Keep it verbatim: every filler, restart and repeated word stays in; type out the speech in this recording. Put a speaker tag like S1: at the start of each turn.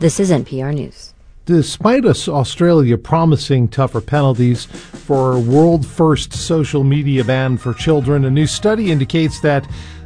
S1: This is N P R News.
S2: Despite us, Australia promising tougher penalties for a world-first social media ban for children, a new study indicates that